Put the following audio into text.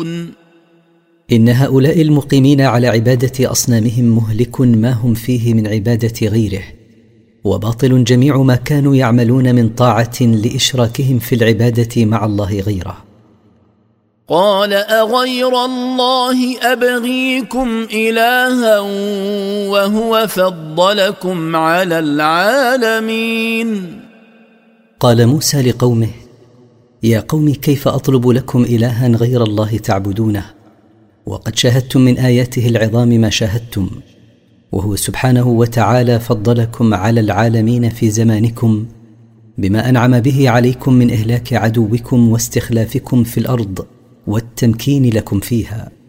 تعبدون إن هؤلاء المقيمين على عبادة أصنامهم مهلك ما هم فيه من عبادة غيره، وباطل جميع ما كانوا يعملون من طاعة لإشراكهم في العبادة مع الله غيره. قال أغير الله أبغيكم إلها وهو فضلكم على العالمين. قال موسى لقومه: يا قوم كيف أطلب لكم إلها غير الله تعبدونه، وقد شاهدتم من آياته العظام ما شاهدتم، وهو سبحانه وتعالى فضلكم على العالمين في زمانكم بما أنعم به عليكم من إهلاك عدوكم واستخلافكم في الأرض والتمكين لكم فيها.